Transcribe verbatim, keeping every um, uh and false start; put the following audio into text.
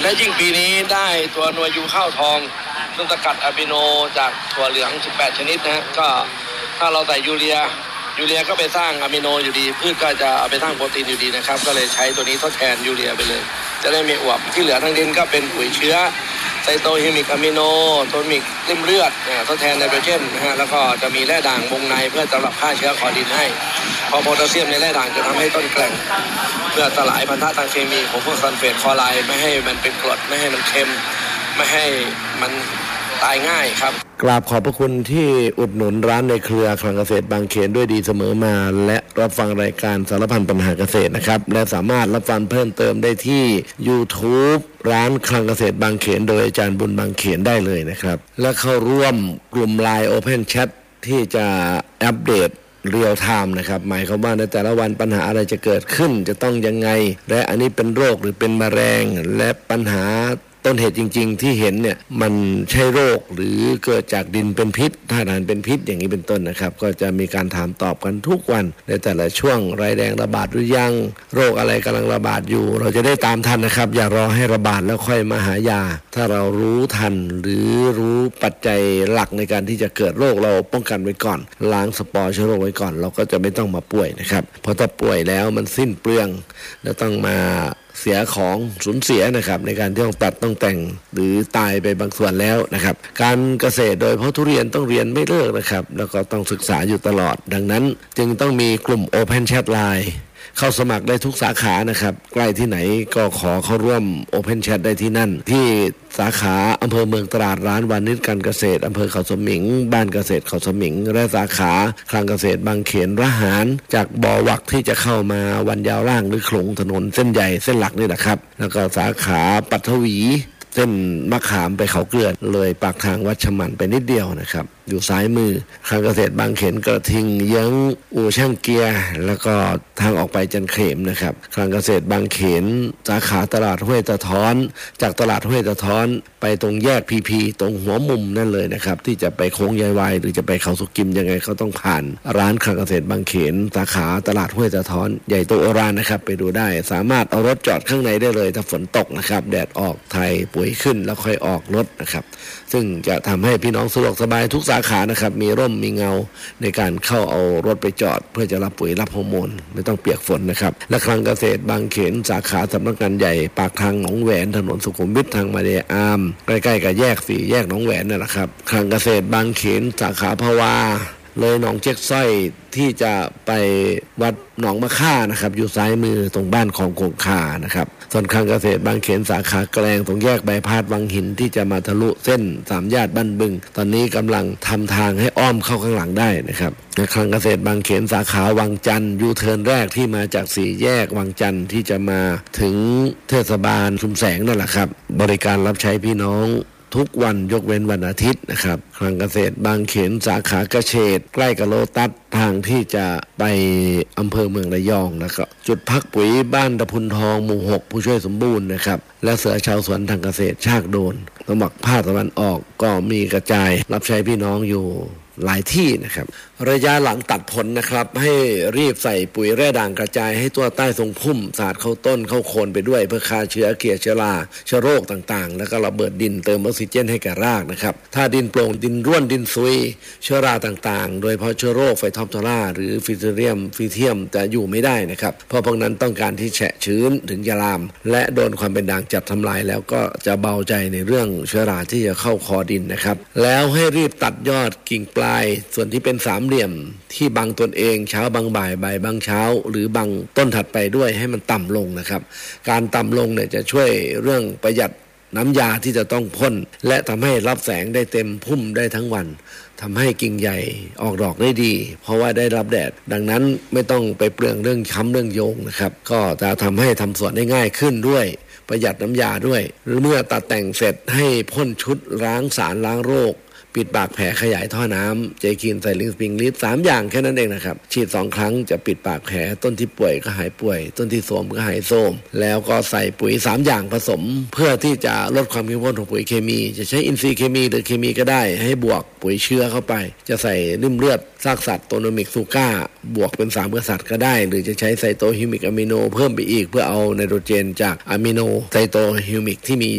และยิ่งปีนี้ได้ตัวนัวยูข้าวทองซึ่งสกัดอะมิโนจากถั่วเหลืองสิบแปดชนิดนะก็ถ้าเราใส่ยูเรียยูเรียก็ไปสร้างอะมิโนอยู่ดีพืชก็จะเอาไปสร้างโปรตีนอยู่ดีนะครับก็เลยใช้ตัวนี้ทดแทนยูเรียไปเลยจะได้ไม่อวบที่เหลือทั้งดินก็เป็นปุ๋ยเชื้อไซโตฮิมิกอะมิโนโทมิกริ่มเลือดทดแทนไนโตรเจนนะฮะแล้วก็จะมีแร่ด่างวงในเพื่อสำหรับฆ่าเชื้อคอดินให้พอโพแทสเซียมในแร่ด่างจะทำให้ต้นแกร่งเพื่อสลายพันธะทางเคมีของพวกซัลเฟตคลอไรด์ไม่ให้มันเป็นกรดไม่ให้มันเค็มไม่ให้มันตายง่ายครับกราบขอบพระคุณที่อุดหนุนร้านในเครือคลังเกษตรบางเขนด้วยดีเสมอมาและรับฟังรายการสารพันปัญหาเกษตรนะครับและสามารถรับฟังเพิ่มเติมได้ที่ YouTube ร้านคลังเกษตรบางเขนโดยอาจารย์บุญบางเขนได้เลยนะครับและเข้าร่วมกลุ่ม ไลน์ Open Chat ที่จะอัปเดตเรียลไทม์นะครับหมายความว่าในแต่ละวันปัญหาอะไรจะเกิดขึ้นจะต้องยังไงและอันนี้เป็นโรคหรือเป็นแมลงและปัญหาต้นเหตุจริงๆที่เห็นเนี่ยมันใช่โรคหรือเกิดจากดินเป็นพิษถ้าดินเป็นพิษอย่างนี้เป็นต้นนะครับก็จะมีการถามตอบกันทุกวันในแต่ละช่วงรายแดงระบาดหรือยังโรคอะไรกำลังระบาดอยู่เราจะได้ตามทันนะครับอย่ารอให้ระบาดแล้วค่อยมาหายาถ้าเรารู้ทันหรือรู้ปัจจัยหลักในการที่จะเกิดโรคเราป้องกันไว้ก่อนล้างสปอร์เชื้อโรคไว้ก่อนเราก็จะไม่ต้องมาป่วยนะครับเพราะถ้าป่วยแล้วมันสิ้นเปลืองแล้วต้องมาเสียของสูญเสียนะครับในการที่ต้องตัดต้องแต่งหรือตายไปบางส่วนแล้วนะครับการเกษตรโดยเพราะทุเรียนต้องเรียนไม่เลิกนะครับแล้วก็ต้องศึกษาอยู่ตลอดดังนั้นจึงต้องมีกลุ่ม Open Chat ไลน์ เข้าสมัครได้ทุกสาขานะครับใกล้ที่ไหนก็ขอเข้าร่วม Open Chat ได้ที่นั่นที่สาขาอำเภอเมืองตราดร้านวานิชการเกษตรอำเภอเขาสมิงบ้านเกษตรเขาสมิงและสาขาคลังเกษตรบางเขนระหารจากบ่อวักที่จะเข้ามาวันยาวล่างหรือขลงถนนเส้นใหญ่เส้นหลักนี่แหละครับแล้วก็สาขาปัทวีเส้นมะขามไปเขาเกลือเลยปากทางวัดฉมันไปนิดเดียวนะครับอยู่ซ้ายมือคลังเกษตรบางเขนกระทิงเยื้องอู่ช่างเกียร์แล้วก็ทางออกไปจันเขมนะครับคลังเกษตรบางเขนสาขาตลาดห้วยตะท้อนจากตลาดห้วยตะท้อนไปตรงแยกพีพีตรงหัวมุมนั่นเลยนะครับที่จะไปโค้งยายวายหรือจะไปเขาสุกิมยังไงเขาต้องผ่านร้านคลังเกษตรบางเขนสาขาตลาดห้วยตะท้อนใหญ่โตโอฬารนะครับไปดูได้สามารถเอารถจอดข้างในได้เลยถ้าฝนตกนะครับแดดออกไทยปุ๋ยขึ้นแล้วค่อยออกรถนะครับซึ่งจะทำให้พี่น้องสะดวกสบายทุกสาขานะครับมีร่มมีเงาในการเข้าเอารถไปจอดเพื่อจะรับปุ๋ยรับฮอร์โมนไม่ต้องเปียกฝนนะครับและคลังเกษตรบางเขนสาขาสำนักงานใหญ่ปากทางหนองแหวนถนนสุขุมวิททางมาเลอามใกล้ๆกับแยกสี่แยกหนองแหวนนั่นแหละครับคลังเกษตรบางเขนสาขาภาวาเลยหนองเจ๊กสร้อยที่จะไปวัดหนองมะค่านะครับอยู่ซ้ายมือตรงบ้านของกงคานะครับส่วนคลังเกษตรบางเขนสาขาแกลงตรงแยกใบพัดวังหินที่จะมาทะลุเส้นสามญาติบ้านบึงตอนนี้กำลังทำทางให้อ้อมเข้าข้างหลังได้นะครับคลังเกษตรบางเขนสาขาวังจันทร์ยูเทิร์นแรกที่มาจากสี่แยกวังจันทร์ที่จะมาถึงเทศบาลชุมแสงนั่นแหละครับบริการรับใช้พี่น้องทุกวันยกเว้นวันอาทิตย์นะครับคลังเกษตรบางเขนสาขาเกษตรใกล้กับโลตัสทางที่จะไปอำเภอเมืองระยองนะครับจุดพักปุ๋ยบ้านตะพุนทองหมู่หกผู้ช่วยสมบูรณ์นะครับและเสือชาวสวนทางเกษตรชากโดนสมัครภาคตะวันออกก็มีกระจายรับใช้พี่น้องอยู่หลายที่นะครับระยะหลังตัดผลนะครับให้รีบใส่ปุ๋ยแร่ด่างกระจายให้ตัวใต้ทรงพุ่มสาดเข้าต้นเข้าโคนไปด้วยเพื่อฆ่าเชื้อเกลียเชื้อราเชื้อโรคต่างๆแล้วก็ระเบิดดินเติมออกซิเจนให้แก่รากนะครับถ้าดินโปร่งดินร่วนดินซุยเชื้อราต่างๆโดยเฉพาะเชื้อโรคไฟท็อปทอราหรือฟิเทเรียมฟิเทียมจะอยู่ไม่ได้นะครับเพราะพวกนั้นต้องการที่แฉะชื้นถึงจะลามและโดนความเป็นด่างจับทำลายแล้วก็จะเบาใจในเรื่องเชื้อราที่จะเข้าคอดินนะครับแล้วให้รีบตัดยอดกิ่งปลายส่วนที่เป็นสามเหลี่ยมที่บังตนเองเช้าบังบ่ายบ่ายบังเช้าหรือบังต้นถัดไปด้วยให้มันต่ำลงนะครับการต่ำลงเนี่ยจะช่วยเรื่องประหยัดน้ำยาที่จะต้องพ่นและทำให้รับแสงได้เต็มพุ่มได้ทั้งวันทำให้กิ่งใหญ่ออกดอกได้ดีเพราะว่าได้รับแดดดังนั้นไม่ต้องไปเปลืองเรื่องค้ำเรื่องโยงนะครับก็จะทำให้ทำสวนได้ง่ายขึ้นด้วยประหยัดน้ำยาด้วยเมื่อตัดแต่งเสร็จให้พ่นชุดล้างสารล้างโรคปิดปากแผลขยายท่อน้ำเจคินไซลิงสปริงลิฟสามอย่างแค่นั้นเองนะครับฉีดสองครั้งจะปิดปากแผลต้นที่ป่วยก็หายป่วยต้นที่โทรมก็หายโทรมแล้วก็ใส่ปุ๋ยสามอย่างผสมเพื่อที่จะลดความเข้มข้นของปุ๋ยเคมีจะใช้อินทรีย์เคมีหรือเคมีก็ได้ให้บวกปุ๋ยเชื้อเข้าไปจะใส่ริ่มเลือดซากสัตว์โตโนมิกซูก้าบวกเป็นสามกษัตริย์ก็ได้หรือจะใช้ไซโตฮิวมิกอะมิโนเพิ่มไปอีกเพื่อเอาไนโตรเจนจากอะมิโนไซโตฮิวมิกที่มี